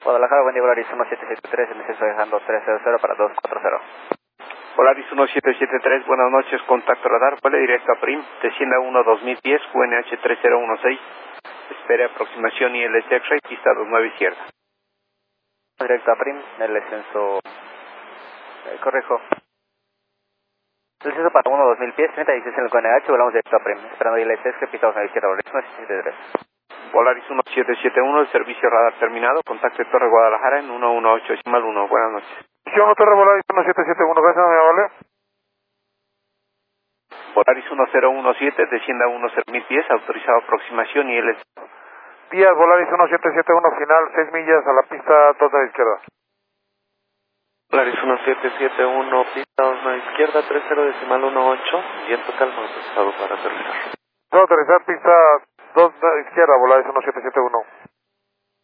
Guadalajara, buen día, Volaris 1773, en descenso dejando 300 para 240. Volaris 1773, buenas noches, contacto radar, vuelo directo a PRIM, descienda 1 2010, QNH 3016, espere aproximación ILS X-Ray, pista 29 izquierda. Directo a PRIM, el descenso, corrijo. El descenso para 1 2000 pies, 3016 en el QNH, volamos directo a PRIM, esperando ILS X-Ray, pista 29 izquierda, Volaris 1773. Volaris 1771, el servicio radar terminado, contacte Torre Guadalajara en 118.1, buenas noches. Sion Torre Volaris 1771, gracias, me vale. Volaris 1017, descienda 10.000 pies, autorizado aproximación ILS. Díaz, Volaris 1771, final, 6 millas a la pista 2 de la izquierda. Volaris 1771, pista 2 de la izquierda, 30.18, viento calma, autorizado para aterrizar. Puedo aterrizar pista 2 de la izquierda, Volaris 1771.